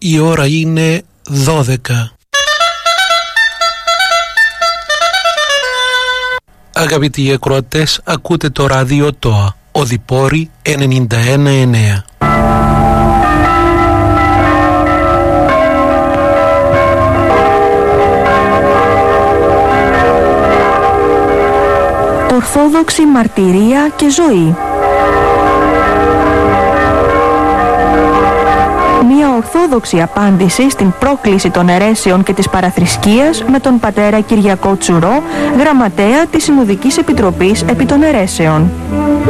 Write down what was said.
η ώρα είναι 12. Αγαπητοί ακροατές, ακούτε το ράδιο ΤΟΑ, Οδυπόρη 91,9. Ορθόδοξη μαρτυρία και ζωή. Μια ορθόδοξη απάντηση στην πρόκληση των αιρέσεων και της παραθρησκείας με τον πατέρα Κυριακό Τσουρό, γραμματέα της Συνοδικής Επιτροπής επί των αιρέσεων.